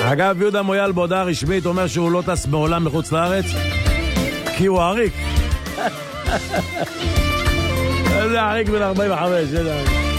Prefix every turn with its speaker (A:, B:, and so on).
A: אגב, יהודה מויאל בהודעה רשמית אומר שהוא לא טס מעולם מחוץ לארץ כי הוא עריק. איזה עריק בן 45, איזה עריק.